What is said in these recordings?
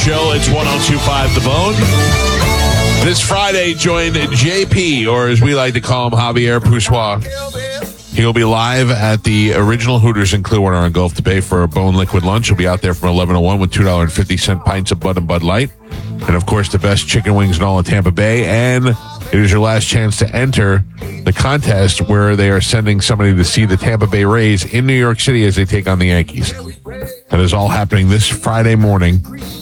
Show. It's 102.5 The Bone. This Friday, join JP, or as we like to call him, Javier Poussois. He'll be live at the original Hooters in Clearwater on Gulf to Bay for a Bone Liquid lunch. He'll be out there from 11 to 1 with $2.50 pints of Bud and Bud Light. And, of course, the best chicken wings in all of Tampa Bay. And it is your last chance to enter the contest where they are sending somebody to see the Tampa Bay Rays in New York City as they take on the Yankees. That is all happening this Friday morning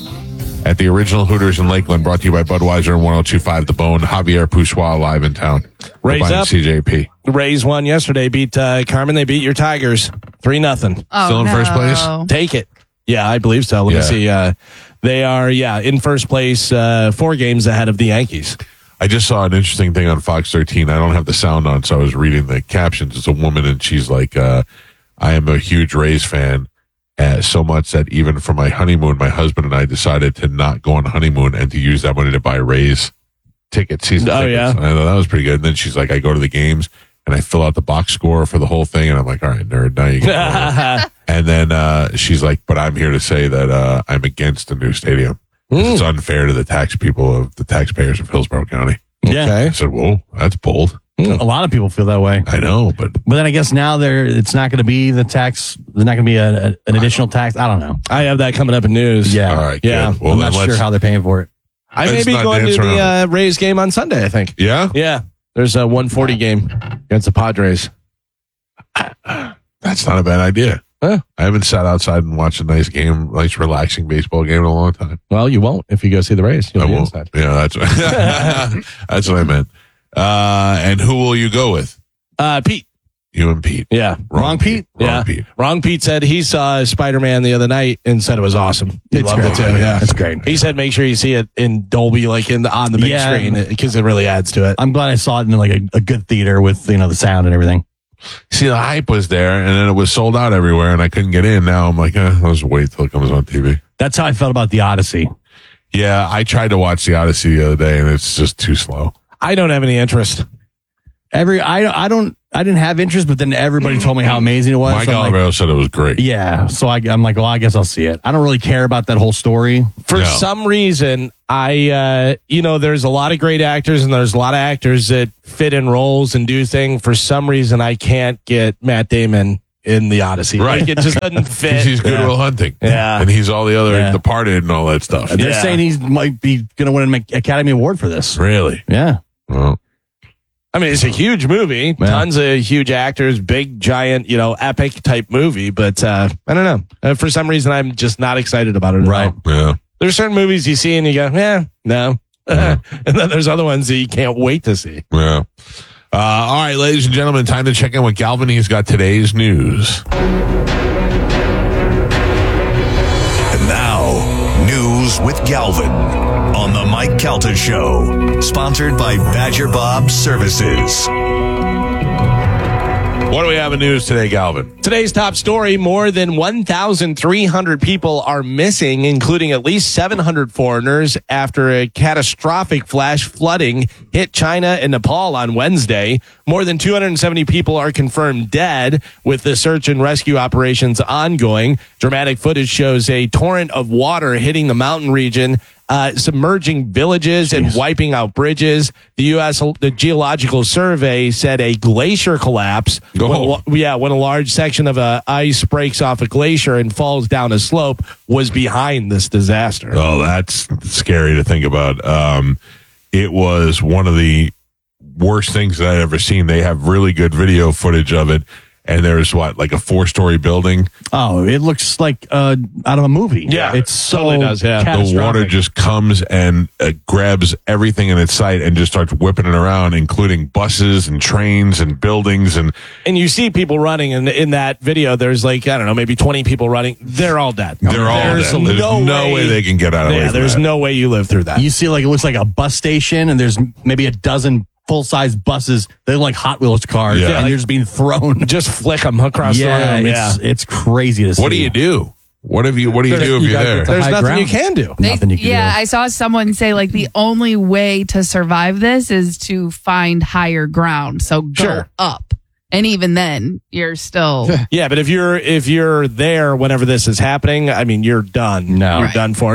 at the original Hooters in Lakeland, brought to you by Budweiser and 102.5 The Bone. Javier Poussois live in town. Raise up. CJP. The Rays won yesterday. Beat Carmen. They beat your Tigers 3-0. Still in first place? Take it. Yeah, I believe so. Let me see. They are, in first place, 4 games ahead of the Yankees. I just saw an interesting thing on Fox 13. I don't have the sound on, so I was reading the captions. It's a woman, and she's like, I am a huge Rays fan. So much that even for my honeymoon, my husband and I decided to not go on honeymoon and to use that money to buy Rays tickets, season tickets. Yeah. And I thought that was pretty good. And then she's like, I go to the games and I fill out the box score for the whole thing. And I'm like, all right, nerd, now you can. And then she's like, but I'm here to say that I'm against the new stadium. It's unfair to the taxpayers of Hillsborough County. Yeah. Okay. I said, whoa, that's bold. A lot of people feel that way. I know, but then I guess now it's not going to be the tax. There's not going to be an additional tax. I don't know. I have that coming up in news. Yeah. All right. Yeah. Good. Well, I'm not sure how they're paying for it. I may be going to the Rays game on Sunday, I think. Yeah? Yeah. There's a 140 game against the Padres. That's not a bad idea. Huh? I haven't sat outside and watched a nice relaxing baseball game in a long time. Well, you won't if you go see the Rays. You'll be inside. Yeah, that's that's what I meant. And who will you go with? Pete. You and Pete. Yeah. Wrong Pete? Wrong Pete. Wrong Pete said he saw Spider-Man the other night and said it was awesome. He loved it too. Yeah. It's great. He said make sure you see it in Dolby, like on the big screen, because it really adds to it. I'm glad I saw it in like a good theater with the sound and everything. See, the hype was there, and then it was sold out everywhere, and I couldn't get in. Now I'm like, I'll just wait till it comes on TV. That's how I felt about the Odyssey. Yeah, I tried to watch the Odyssey the other day, and it's just too slow. I don't have any interest. I didn't have interest, but then everybody told me how amazing it was. Mike Olivero said it was great. Yeah, so I'm like, well, I guess I'll see it. I don't really care about that whole story. For some reason, there's a lot of great actors and there's a lot of actors that fit in roles and do things. For some reason, I can't get Matt Damon in the Odyssey. Right. Like, it just doesn't fit. He's Good Will Hunting. Yeah. And he's all the other Departed and all that stuff. They're saying he might be going to win an Academy Award for this. Really? Yeah. Well, I mean, it's a huge movie. Yeah. Tons of huge actors, big, giant, epic type movie. But I don't know. For some reason, I'm just not excited about it at all. Yeah. There's certain movies you see and you go, no. And then there's other ones that you can't wait to see. Yeah. All right, ladies and gentlemen, time to check in with Galvin. He's got today's news. And now, news with Galvin on the Mike Calta Show, sponsored by Badger Bob Services. What do we have in news today, Galvin? Today's top story, more than 1,300 people are missing, including at least 700 foreigners, after a catastrophic flash flooding hit China and Nepal on Wednesday. More than 270 people are confirmed dead, with the search and rescue operations ongoing. Dramatic footage shows a torrent of water hitting the mountain region, submerging villages and wiping out bridges. The Geological Survey said a glacier collapse when a large section of ice breaks off a glacier and falls down a slope was behind this disaster. Oh, that's scary to think about. It was one of the worst things that I'd ever seen. They have really good video footage of it. And there's like a 4-story building. Oh, it looks like out of a movie. Yeah, it's so totally does. Yeah, the water just comes and grabs everything in its sight and just starts whipping it around, including buses and trains and buildings and you see people running in that video. There's maybe 20 people running. They're all dead. They're all dead. There's no way they can get out of it. There's no way you live through that. You see, it looks like a bus station, and there's maybe a dozen full-size buses. They're like Hot Wheels cars, and they're just being thrown. Just flick them across the room. It's crazy to see. What do you do? What do you do if you're there? There's nothing you can do. I saw someone say the only way to survive this is to find higher ground. So go up. And even then, you're still. Yeah, but if you're there whenever this is happening, I mean, you're done. No. You're done for.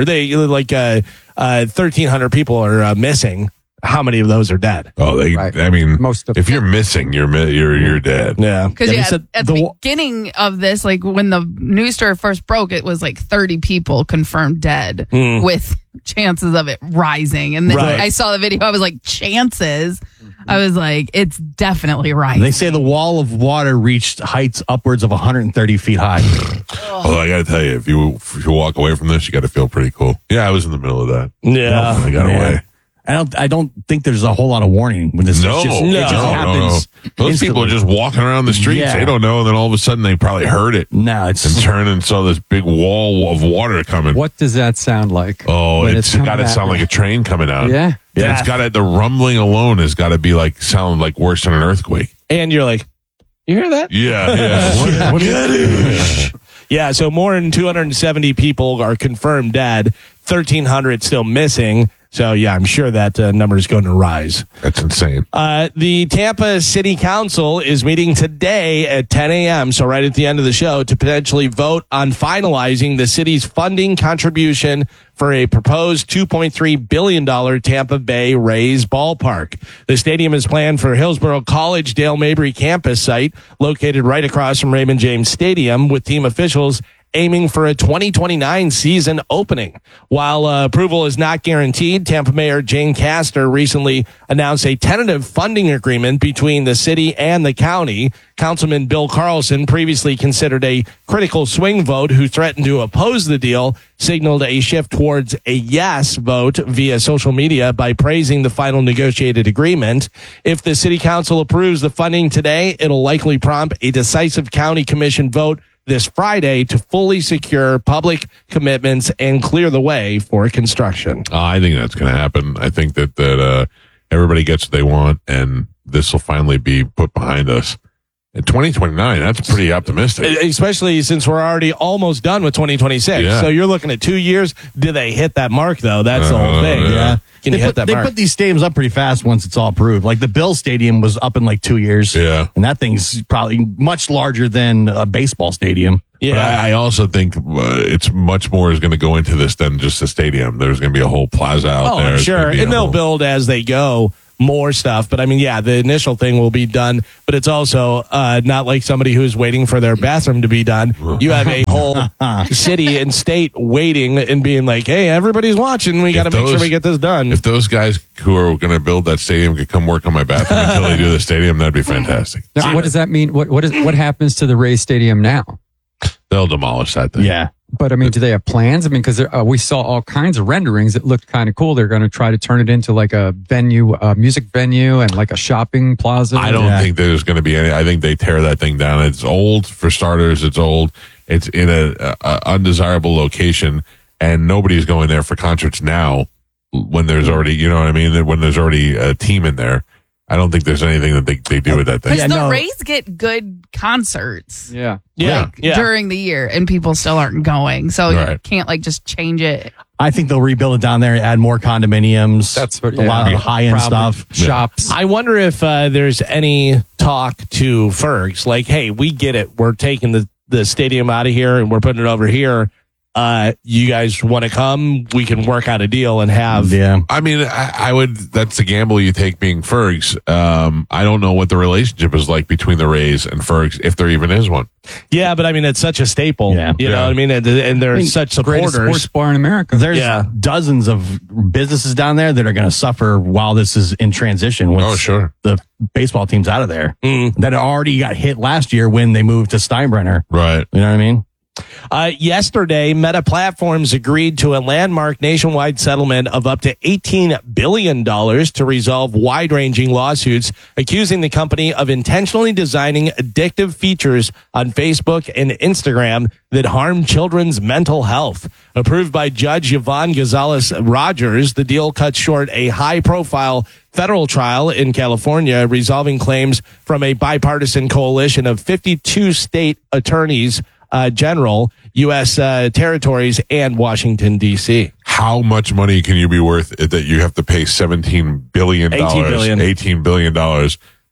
1,300 people are missing. How many of those are dead? Oh, Right. I mean, Most of if you're missing, you're dead. Yeah. Because Yeah, they said at the beginning of this, like when the news story first broke, it was like 30 people confirmed dead with chances of it rising. And then Right. I saw the video. I was like, chances. I was like, it's definitely rising. They say the wall of water reached heights upwards of 130 feet high. Although I got to tell you, if you walk away from this, you got to feel pretty cool. Yeah, I was in the middle of that. Yeah. I got away. I don't think there's a whole lot of warning when this. No, it just no. happens. Those people are instantly. just walking around the streets. Yeah. They don't know, and then all of a sudden they probably heard it No, it's and turned and saw this big wall of water coming. What does that sound like? Oh, when it's coming got to at sound me? like a train coming out. Yeah. Yeah, it's got to. The rumbling alone has got to be like sound like worse than an earthquake. And you're like, you hear that? Yeah. What Yeah, so more than 270 people are confirmed dead, 1,300 still missing. So, yeah, I'm sure that number is going to rise. That's insane. The Tampa City Council is meeting today at 10 a.m., so right at the end of the show, to potentially vote on finalizing the city's funding contribution for a proposed $2.3 billion Tampa Bay Rays ballpark. The stadium is planned for Hillsborough College Dale Mabry campus site, located right across from Raymond James Stadium, with team officials aiming for a 2029 season opening. While approval is not guaranteed, Tampa Mayor Jane Castor recently announced a tentative funding agreement between the city and the county. Councilman Bill Carlson, previously considered a critical swing vote who threatened to oppose the deal, signaled a shift towards a yes vote via social media by praising the final negotiated agreement. If the city council approves the funding today, it'll likely prompt a decisive county commission vote this Friday to fully secure public commitments and clear the way for construction. I think that's going to happen. I think that everybody gets what they want, and this will finally be put behind us. In 2029, that's pretty optimistic. Especially since we're already almost done with 2026. Yeah. So you're looking at 2 years. Do they hit that mark, though? That's the whole thing. yeah. Can you hit that They mark? put these stadiums up pretty fast once it's all approved. Like the Bill Stadium was up in like 2 years. Yeah. And that thing's probably much larger than a baseball stadium. But yeah. I also think it's much more is going to go into this than just a stadium. There's going to be a whole plaza out Oh, there. I'm It's sure. gonna be And a they'll whole- build as they go more stuff. But I mean, yeah, the initial thing will be done, but it's also not like somebody who's waiting for their bathroom to be done. You have a whole city and state waiting and being like, hey, everybody's watching. We got to make sure we get this done. If those guys who are going to build that stadium could come work on my bathroom until they do the stadium, that'd be fantastic. Now, what does that mean? What happens to the Rays Stadium now? They'll demolish that thing. Yeah. But I mean, do they have plans? I mean, because we saw all kinds of renderings that looked kind of cool. They're going to try to turn it into like a venue, a music venue, and like a shopping plaza. I don't Yeah. think there's going to be any. I think they tear that thing down. It's old for starters. It's old. It's in a undesirable location, and nobody's going there for concerts now. When there's already, you know what I mean. When there's already a team in there, I don't think there's anything that they do with that thing. Because Yeah, the no. Rays get good concerts Yeah. yeah. during the year, and people still aren't going. So you Right. can't like just change it. I think they'll rebuild it down there, add more condominiums. That's what a lot of high end Probably stuff. Shops. I wonder if there's any talk to Fergs, like, hey, we get it. We're taking the stadium out of here and we're putting it over here. You guys want to come? We can work out a deal and have. Yeah. I mean, I would. That's the gamble you take being Fergs. I don't know what the relationship is like between the Rays and Fergs, if there even is one. Yeah, but I mean, it's such a staple. Yeah. You know what I mean? And they're such Greatest supporters. sports bar in America. There's Yeah. dozens of businesses down there that are going to suffer while this is in transition. Once Oh, sure. the baseball team's out of there Mm. that already got hit last year when they moved to Steinbrenner. Right. You know what I mean? Yesterday, Meta Platforms agreed to a landmark nationwide settlement of up to $18 billion to resolve wide-ranging lawsuits accusing the company of intentionally designing addictive features on Facebook and Instagram that harm children's mental health. Approved by Judge Yvonne Gonzalez Rogers, the deal cuts short a high-profile federal trial in California, resolving claims from a bipartisan coalition of 52 state attorneys general, U.S. territories, and Washington, D.C. How much money can you be worth that you have to pay $17 billion, $18 billion. $18 billion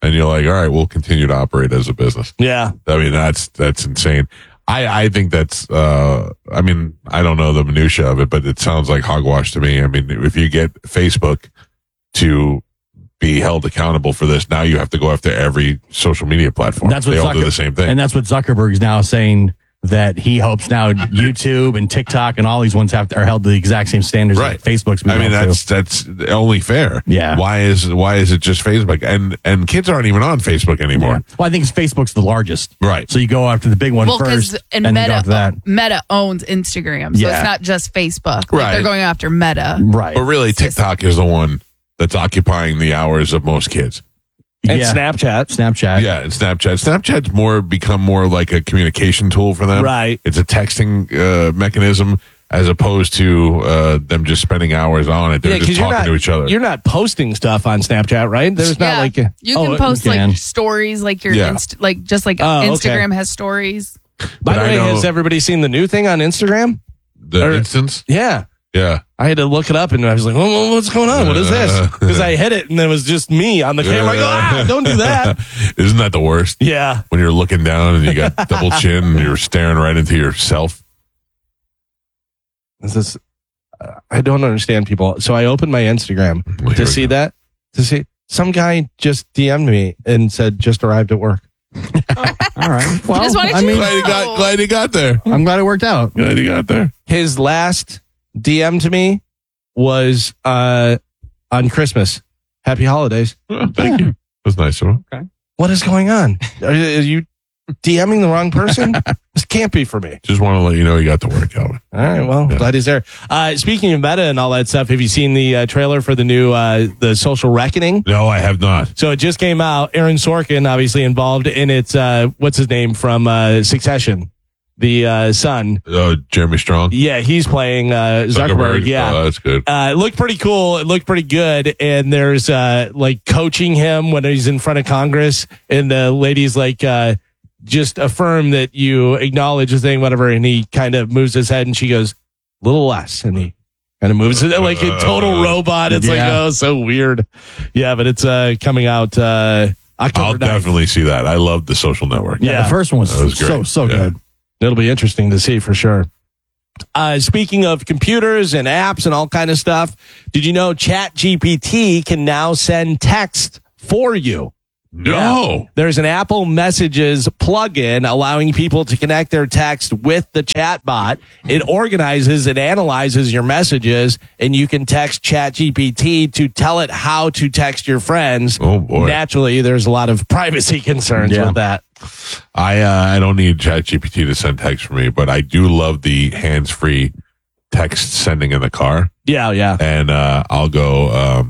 and you're like, all right, we'll continue to operate as a business. Yeah. I mean, that's insane. I think that's, I mean, I don't know the minutia of it, but it sounds like hogwash to me. I mean, if you get Facebook to be held accountable for this, now you have to go after every social media platform. That's what they all do the same thing. And that's what Zuckerberg's now saying, that he hopes now YouTube and TikTok and all these ones are held to the exact same standards that Facebook's been held to. That's only fair. Yeah. Why is it just Facebook? And kids aren't even on Facebook anymore. Yeah. Well, I think Facebook's the largest. Right. So you go after the big one first, and then go after that. Meta owns Instagram, so it's not just Facebook. Like, Right. they're going after Meta. Right. But really, TikTok is the one that's occupying the hours of most kids. And Yeah. Snapchat. Yeah, and Snapchat. Snapchat's become more like a communication tool for them. Right. It's a texting mechanism as opposed to them just spending hours on it. They're just talking to each other. You're not posting stuff on Snapchat, right? There's not like you can post you can. like stories, like your Yeah. Instagram has stories. By the I way, know- has everybody seen the new thing on Instagram? the instance. Yeah. Yeah. I had to look it up, and I was like, well, what's going on? What is this? Because I hit it, and it was just me on the camera. I go, don't do that. Isn't that the worst? Yeah. When you're looking down and you got double chin and you're staring right into yourself. This is, I don't understand people. So I opened my Instagram Well, to see that. To see some guy just DM'd me and said, just arrived at work. All right. Well, Just wanted I you mean, to know. Glad he got there. I'm glad it worked out. Glad he got there. His last DM to me was on Christmas. Happy holidays. Oh, thank you. That's nice of him. What is going on? Are you DMing the wrong person? This can't be for me. Just want to let you know you got to work, Calvin. All right, well, glad he's there. Speaking of Meta and all that stuff, have you seen the trailer for the new the Social Reckoning? No, I have not. So it just came out. Aaron Sorkin, obviously involved in it. What's his name from Succession? The son. Jeremy Strong. Yeah, he's playing Zuckerberg. Yeah. Oh, that's good. It looked pretty cool. It looked pretty good. And there's like coaching him when he's in front of Congress. And the lady's like, just affirm that you acknowledge the thing, whatever. And he kind of moves his head and she goes, a little less. And he kind of moves it like a total robot. It's like, oh, so weird. Yeah, but it's coming out October I'll 9th. definitely see that. I love The Social Network. Yeah, the first one was great. so Yeah. good. It'll be interesting to see for sure. Speaking of computers and apps and all kind of stuff, did you know ChatGPT can now send text for you? No. There's an Apple Messages plugin allowing people to connect their text with the chatbot. It organizes and analyzes your messages, and you can text ChatGPT to tell it how to text your friends. Oh, boy. Naturally, there's a lot of privacy concerns with that. I don't need ChatGPT to send text for me, but I do love the hands-free text sending in the car. Yeah. And I'll go,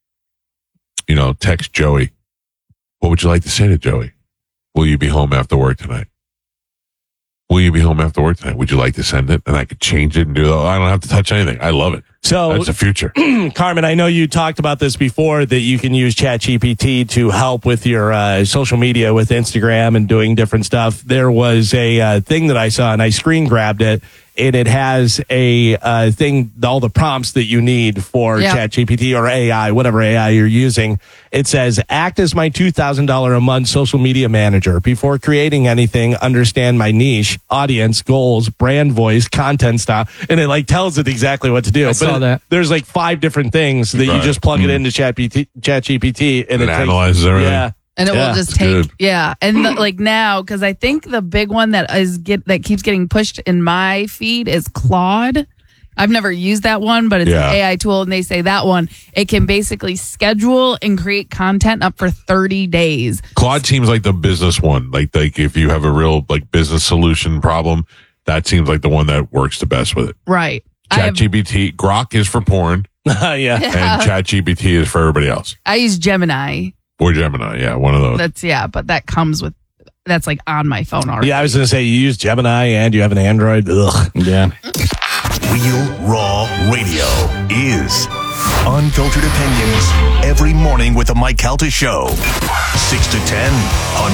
text Joey. What would you like to say to Joey? Will you be home after work tonight? Will you be home after work tonight? Would you like to send it? And I could change it and do it. I don't have to touch anything. I love it. So That's the future. Carmen, I know you talked about this before, that you can use ChatGPT to help with your social media with Instagram and doing different stuff. There was a thing that I saw, and I screen grabbed it, and it has a thing, all the prompts that you need for ChatGPT or AI, whatever AI you're using. It says, act as my $2,000 a month social media manager. Before creating anything, understand my niche, audience, goals, brand voice, content style. And it like tells it exactly what to do. I saw that. There's like 5 different things that you just plug it into ChatGPT and It analyzes everything. Yeah. And it will just good. take, and like now, because I think the big one that keeps getting pushed in my feed is Claude. I've never used that one, but it's an AI tool, and they say that one, it can basically schedule and create content up for 30 days. Claude seems like the business one. Like if you have a real like business solution problem, that seems like the one that works the best with it. Right. ChatGPT, Grok is for porn, yeah. and ChatGPT is for everybody else. I use Gemini. Or Gemini, yeah, one of those. But that's like on my phone already. Yeah, I was going to say you use Gemini and you have an Android. Ugh. Yeah. Real Raw Radio is unfiltered opinions every morning with the Mike Calta Show. 6 to 10 on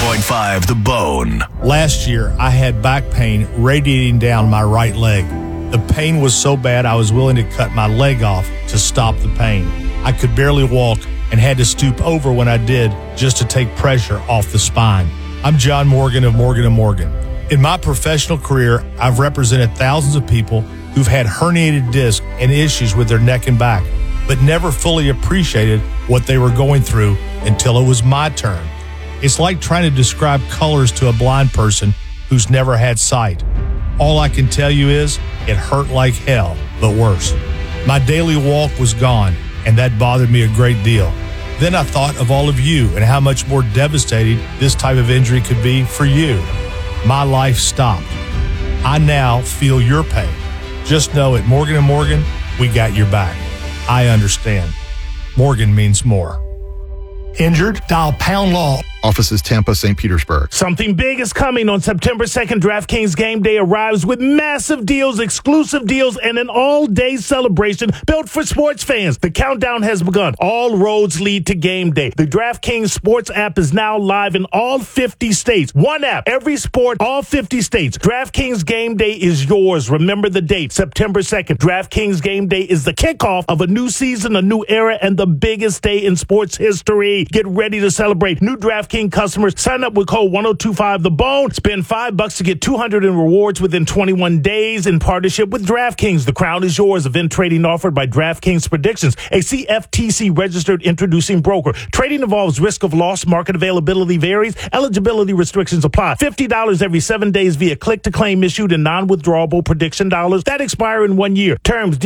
102.5 The Bone. Last year, I had back pain radiating down my right leg. The pain was so bad I was willing to cut my leg off to stop the pain. I could barely walk and had to stoop over when I did just to take pressure off the spine. I'm John Morgan of Morgan & Morgan. In my professional career, I've represented thousands of people who've had herniated discs and issues with their neck and back, but never fully appreciated what they were going through until it was my turn. It's like trying to describe colors to a blind person who's never had sight. All I can tell you is it hurt like hell, but worse. My daily walk was gone, and that bothered me a great deal. Then I thought of all of you and how much more devastating this type of injury could be for you. My life stopped. I now feel your pain. Just know at Morgan & Morgan, we got your back. I understand. Morgan means more. Injured? Dial pound law. Offices Tampa, St. Petersburg. Something big is coming on September 2nd. DraftKings Game Day arrives with massive deals, exclusive deals, and an all-day celebration built for sports fans. The countdown has begun. All roads lead to Game Day. The DraftKings Sports app is now live in all 50 states. One app, every sport, all 50 states. DraftKings Game Day is yours. Remember the date, September 2nd. DraftKings Game Day is the kickoff of a new season, a new era, and the biggest day in sports history. Get ready to celebrate. New DraftKings customers, sign up with code 1025TheBone. Spend $5 to get $200 in rewards within 21 days in partnership with DraftKings. The crown is yours. Event trading offered by DraftKings Predictions, a CFTC registered introducing broker. Trading involves risk of loss. Market availability varies. Eligibility restrictions apply. $50 every 7 days via click-to-claim issued and non-withdrawable prediction dollars that expire in 1 year. Terms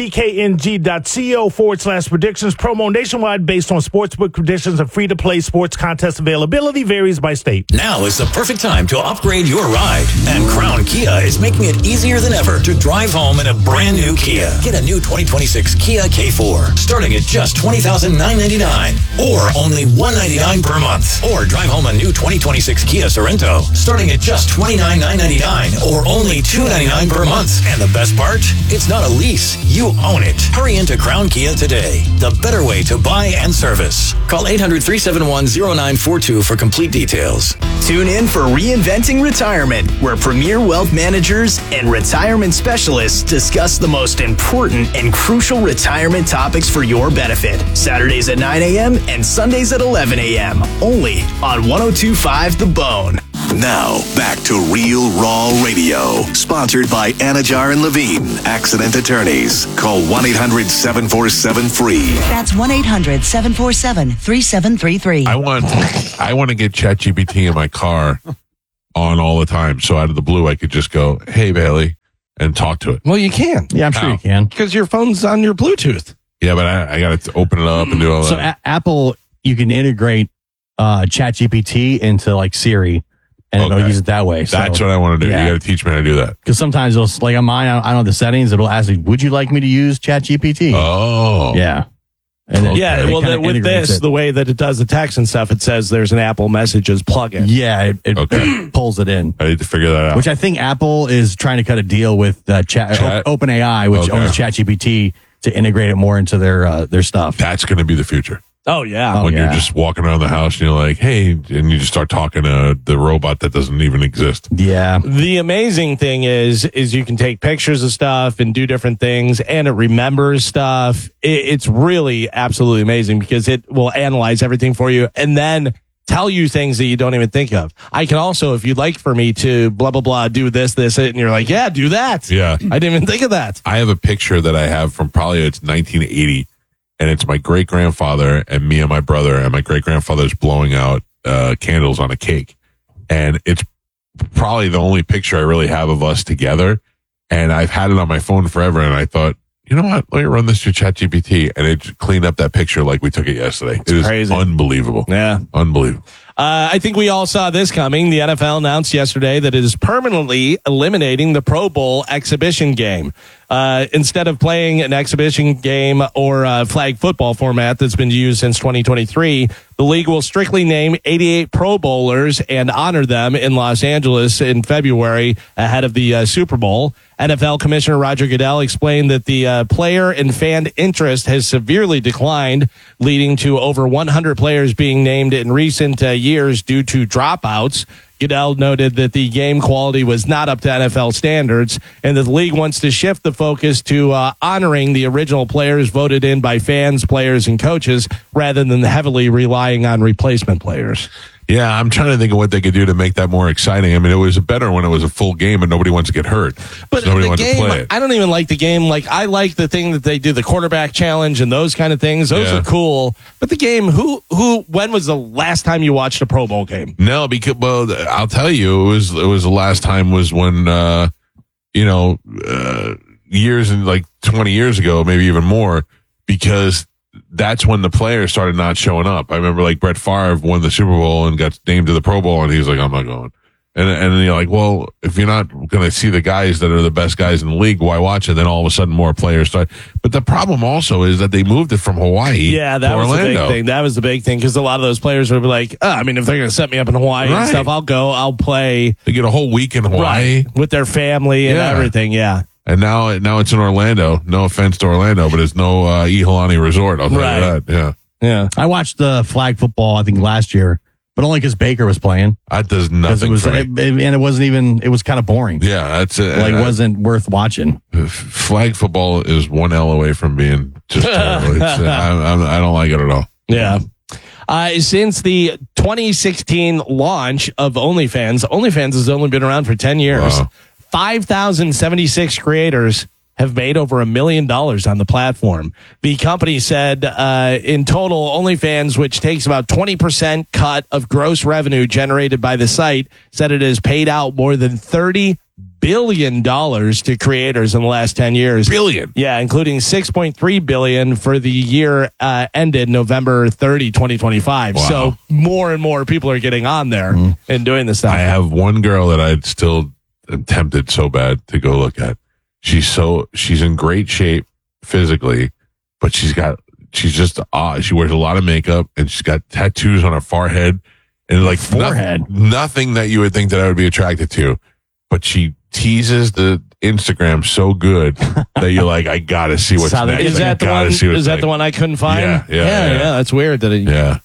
dkng.co/predictions. Promo nationwide based on sportsbook predictions and free-to-play sports contest availability varies by state. Now is the perfect time to upgrade your ride. And Crown Kia is making it easier than ever to drive home in a brand new Kia. Get a new 2026 Kia K4 starting at just $20,999 or only $199 per month. Or drive home a new 2026 Kia Sorento starting at just $29,999 or only $299 per month. And the best part? It's not a lease. You own it. Hurry into Crown Kia today. The better way to buy and service. Call 800-371-0942 for complete details. Tune in for Reinventing Retirement, where premier wealth managers and retirement specialists discuss the most important and crucial retirement topics for your benefit. Saturdays at 9 a.m. and Sundays at 11 a.m. Only on 1025 The Bone. Now, back to Real Raw Radio. Sponsored by Anajar and Levine, Accident Attorneys. Call 1-800-747-FREE. That's 1-800-747-3733. I want to get ChatGPT in my car on all the time. So out of the blue, I could just go, "Hey, Bailey," and talk to it. Well, you can. Yeah, I'm sure you can. Because your phone's on your Bluetooth. Yeah, but I got to open it up and do all So that. Apple, you can integrate ChatGPT into like Siri, and it'll use it that way. So, That's what I want to do. yeah. You got to teach me how to do that. Because sometimes it'll, like on mine, I don't know the settings. It'll ask me, "Would you like me to use ChatGPT?" Oh, Yeah. And Okay. Yeah, well, kinda with integrates this, it. the way that it does the text and stuff, it says there's an Apple Messages plugin. Yeah, it Okay. pulls it in. I need to figure that out. Which I think Apple is trying to cut a deal with Chat? OpenAI, which Okay. owns ChatGPT, to integrate it more into their stuff. That's going to be the future. Oh, yeah. When you're just walking around the house and you're like, "Hey," and you just start talking to the robot that doesn't even exist. Yeah. The amazing thing is you can take pictures of stuff and do different things, and it remembers stuff. It's really absolutely amazing because it will analyze everything for you and then tell you things that you don't even think of. I can also, if you'd like for me to blah, blah, blah, do this, and you're like, "Yeah, do that." Yeah. I didn't even think of that. I have a picture that I have from probably it's 1980, and it's my great grandfather and me and my brother, and my great grandfather's blowing out candles on a cake, and it's probably the only picture I really have of us together. And I've had it on my phone forever, and I thought, you know what? Let me run this through ChatGPT, and it cleaned up that picture like we took it yesterday. It is crazy. Unbelievable. Yeah. Unbelievable. I think we all saw this coming. The NFL announced yesterday that it is permanently eliminating the Pro Bowl exhibition game. Instead of playing an exhibition game or flag football format that's been used since 2023, the league will strictly name 88 Pro Bowlers and honor them in Los Angeles in February ahead of the Super Bowl. NFL Commissioner Roger Goodell explained that the player and fan interest has severely declined, leading to over 100 players being named in recent years due to dropouts. Goodell noted that the game quality was not up to NFL standards and that the league wants to shift the focus to honoring the original players voted in by fans, players, and coaches rather than heavily relying on replacement players. Yeah, I'm trying to think of what they could do to make that more exciting. I mean, it was better when it was a full game and nobody wants to get hurt. But nobody the wants game, to play it. I don't even like the game. Like, I like the thing that they do, the quarterback challenge and those kind of things. Those are cool. But the game, when was the last time you watched a Pro Bowl game? No, because, well, I'll tell you, it was the last time was when, years and like 20 years ago, maybe even more, because that's when the players started not showing up. I remember like Brett Favre won the Super Bowl and got named to the Pro Bowl, and he was like, I'm not going. And then you're like, well, if you're not going to see the guys that are the best guys in the league, why watch it? Then all of a sudden more players start. But the problem also is that they moved it from Hawaii that to was Orlando. the big thing. That was the big thing because a lot of those players would be like, if they're going to set me up in Hawaii and stuff, I'll go, I'll play. They get a whole week in Hawaii. With their family and everything, And now it's in Orlando. No offense to Orlando, but it's no Iolani Resort. I'll tell you that. Yeah. I watched the flag football, I think, last year, but only because Baker was playing. That does nothing for me. And it wasn't even, it was kind of boring. Yeah, that's it. Like, wasn't worth watching. Flag football is one L away from being just terrible. I don't like it at all. Yeah. Since the 2016 launch of OnlyFans has only been around for 10 years. Wow. 5,076 creators have made over $1 million on the platform. The company said in total, OnlyFans, which takes about 20% cut of gross revenue generated by the site, said it has paid out more than $30 billion to creators in the last 10 years. Billion? Yeah, including $6.3 billion for the year ended November 30, 2025. Wow. So more and more people are getting on there and doing this stuff. I have one girl that I'd still am tempted so bad to go look at. She's in great shape physically, but she's just she wears a lot of makeup and she's got tattoos on her forehead and like nothing that you would think that I would be attracted to, but she teases the Instagram so good that you're like, I gotta see what's next. Is that the one I couldn't find? Yeah. That's weird that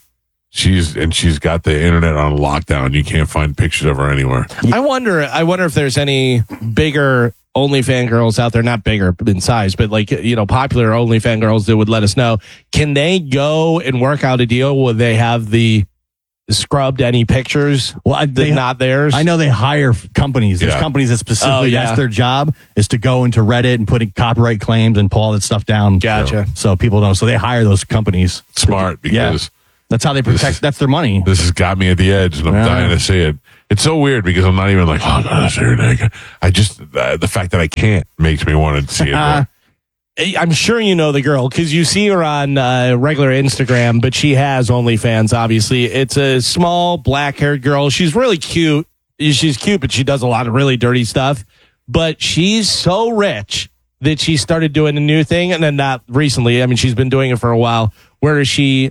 She's got the internet on lockdown. You can't find pictures of her anywhere. I wonder if there's any bigger OnlyFans girls out there, not bigger in size, but like, popular OnlyFans girls that would let us know. Can they go and work out a deal where they have the scrubbed any pictures? Well, not theirs. I know they hire companies. There's companies that specifically that's their job is to go into Reddit and put in copyright claims and pull all that stuff down. Gotcha. So people don't. So they hire those companies. Smart, because that's how they protect. That's their money. This has got me at the edge, and I'm dying to see it. It's so weird because I'm not even like, oh, God, that's her naked. I just the fact that I can't makes me want to see it more. I'm sure you know the girl because you see her on regular Instagram, but she has OnlyFans, obviously. It's a small, black-haired girl. She's really cute. She's cute, but she does a lot of really dirty stuff. But she's so rich that she started doing a new thing, and then not recently. I mean, she's been doing it for a while, where she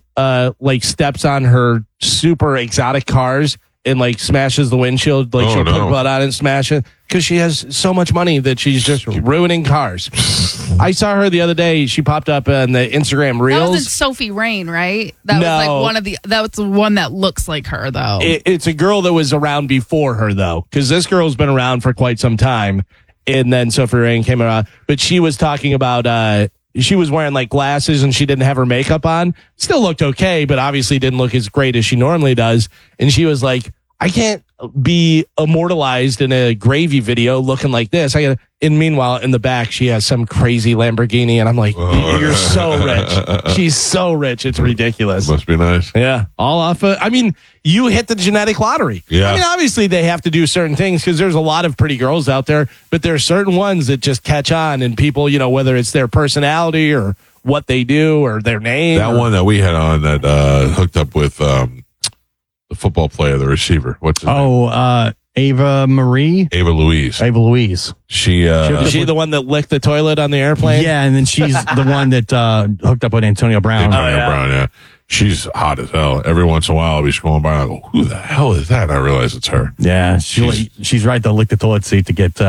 steps on her super exotic cars and smashes the windshield. She'll put blood on it and smash it because she has so much money that she's just ruining cars. I saw her the other day. She popped up on the Instagram Reels. That wasn't Sophie Rain, right? That was that was the one that looks like her, though. It's a girl that was around before her, though, because this girl's been around for quite some time. And then Sophie Rain came around. But she was talking about she was wearing glasses and she didn't have her makeup on. Still looked okay, but obviously didn't look as great as she normally does. And she was like, I can't be immortalized in a gravy video looking like this. And meanwhile, in the back, she has some crazy Lamborghini. And I'm like, you're so rich. She's so rich. It's ridiculous. Must be nice. Yeah. All off of, you hit the genetic lottery. Yeah. Obviously they have to do certain things because there's a lot of pretty girls out there, but there are certain ones that just catch on and people, whether it's their personality or what they do or their name. That one that we had on that hooked up with the football player, the receiver. What's his name? Ava Louise. She is she the one that licked the toilet on the airplane? Yeah, and then she's the one that hooked up with Antonio Brown. Brown, yeah. She's hot as hell. Every once in a while, I'll be scrolling by and I go, who the hell is that? And I realize it's her. Yeah, she's right to lick the toilet seat to get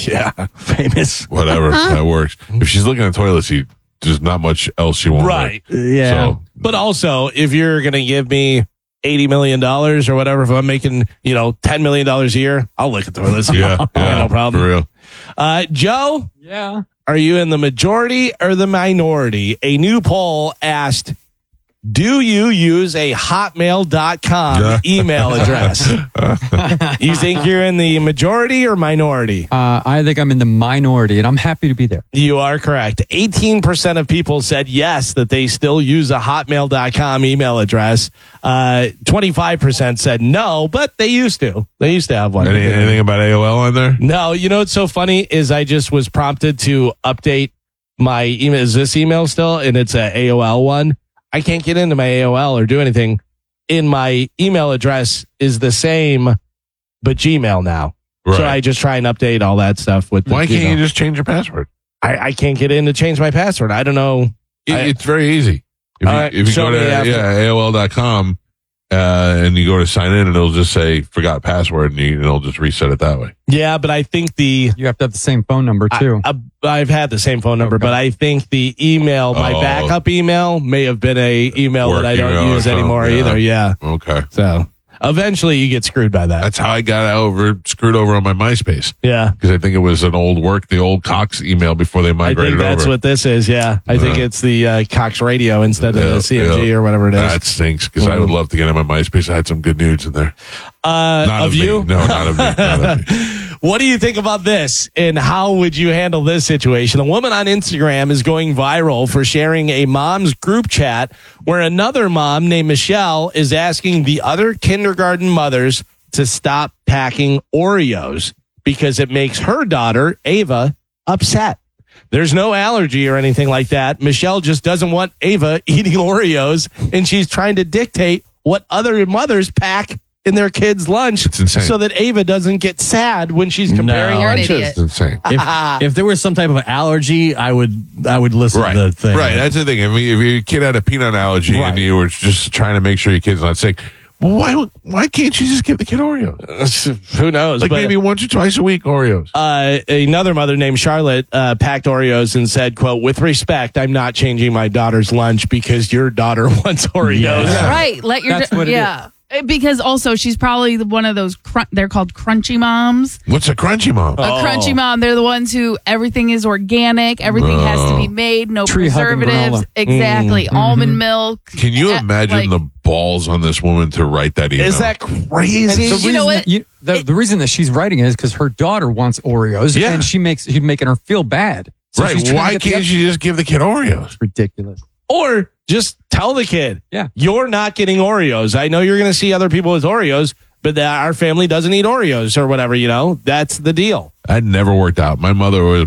famous. Whatever, that works. If she's looking at the toilet seat, there's not much else she wants. Right. Yeah. So, but also, if you're going to give me $80 million or whatever. If I'm making, $10 million a year, I'll lick it through this. Yeah, no problem. For real. Joe? Yeah. Are you in the majority or the minority? A new poll asked, do you use a hotmail.com email address? You think you're in the majority or minority? I think I'm in the minority, and I'm happy to be there. You are correct. 18% of people said yes, that they still use a hotmail.com email address. 25% said no, but they used to. They used to have one. Anything about AOL on there? No. You know what's so funny is I just was prompted to update my email. Is this email still? And it's a AOL one. I can't get into my AOL or do anything. In my email address is the same, but Gmail now. Right. So I just try and update all that stuff with. Why can't you just change your password? I can't get in to change my password. I don't know. It's very easy. If you go to AOL.com and you go to sign in, and it'll just say forgot password, and it'll just reset it that way. Yeah, but I think you have to have the same phone number too. I've had the same phone number, but I think the email, my backup email, may have been a email that I don't use anymore either. Yeah. Okay. So eventually you get screwed by that. That's how I got screwed over on my MySpace. Yeah. Because I think it was the old Cox email before they migrated over. I think that's what this is, yeah. I think it's the Cox Radio instead of the CMG or whatever it is. That stinks, because I would love to get on my MySpace. I had some good nudes in there. Not of you? No, not of me. Not of me. What do you think about this, and how would you handle this situation? A woman on Instagram is going viral for sharing a mom's group chat where another mom named Michelle is asking the other kindergarten mothers to stop packing Oreos because it makes her daughter, Ava, upset. There's no allergy or anything like that. Michelle just doesn't want Ava eating Oreos, and she's trying to dictate what other mothers pack in their kids' lunch so that Ava doesn't get sad when she's comparing lunches. It's insane. If there was some type of allergy, I would listen to the thing. Right, that's the thing. I mean, if your kid had a peanut allergy and you were just trying to make sure your kid's not sick, well, why can't you just give the kid Oreos? Who knows? Like maybe once or twice a week Oreos. Another mother named Charlotte packed Oreos and said, quote, with respect, I'm not changing my daughter's lunch because your daughter wants Oreos. Yeah. Right. Let your because also she's probably one of those they're called crunchy moms. What's a crunchy mom? A crunchy mom. They're the ones who everything is organic. Everything has to be made. No preservatives. Exactly. Almond milk. Can you imagine the balls on this woman to write that email? Is that crazy? You know what? The reason that she's writing it is because her daughter wants Oreos, and she's making her feel bad. So right. Why can't she just give the kid Oreos? It's ridiculous. Or just tell the kid, you're not getting Oreos. I know you're going to see other people with Oreos, but our family doesn't eat Oreos or whatever, That's the deal. That never worked out. My mother was